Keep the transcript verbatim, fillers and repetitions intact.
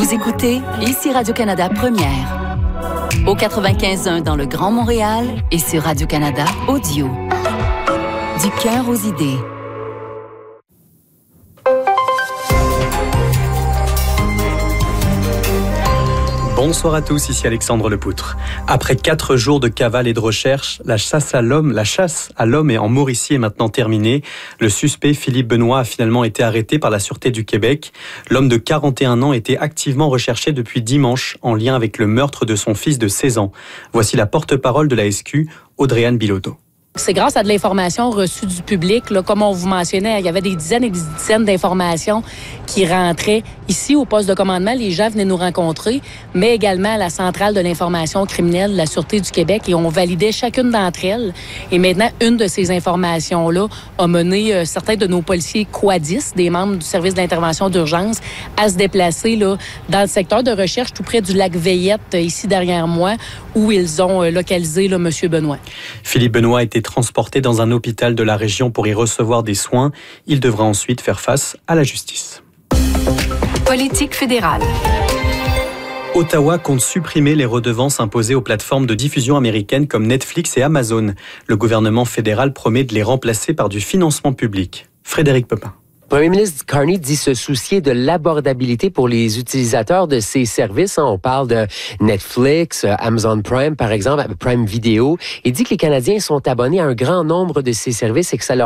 Vous écoutez ici Radio-Canada Première. Au quatre-vingt-quinze point un dans le Grand Montréal et sur Radio-Canada Audio. Du cœur aux idées. Bonsoir à tous, ici Alexandre Lepoutre. Après quatre jours de cavale et de recherche, la chasse à l'homme, la chasse à l'homme est en Mauricie est maintenant terminée. Le suspect Philippe Benoît a finalement été arrêté par la Sûreté du Québec. L'homme de quarante et un ans était activement recherché depuis dimanche en lien avec le meurtre de son fils de seize ans. Voici la porte-parole de la S Q, Audrey-Anne Bilodeau. C'est grâce à de l'information reçue du public. Là, comme on vous mentionnait, il y avait des dizaines et des dizaines d'informations qui rentraient ici au poste de commandement. Les gens venaient nous rencontrer, mais également à la centrale de l'information criminelle de la Sûreté du Québec, et on validait chacune d'entre elles. Et maintenant, une de ces informations-là a mené euh, certains de nos policiers quadistes, des membres du service d'intervention d'urgence, à se déplacer là, dans le secteur de recherche tout près du lac Veillette, euh, ici derrière moi, où ils ont euh, localisé là, M. Benoît. Philippe Benoît a été transporté dans un hôpital de la région pour y recevoir des soins. Il devra ensuite faire face à la justice. Politique fédérale. Ottawa compte supprimer les redevances imposées aux plateformes de diffusion américaines comme Netflix et Amazon. Le gouvernement fédéral promet de les remplacer par du financement public. Frédéric Pepin. Le premier ministre Carney dit se soucier de l'abordabilité pour les utilisateurs de ces services. On parle de Netflix, Amazon Prime, par exemple, Prime Video. Il dit que les Canadiens sont abonnés à un grand nombre de ces services et que ça leur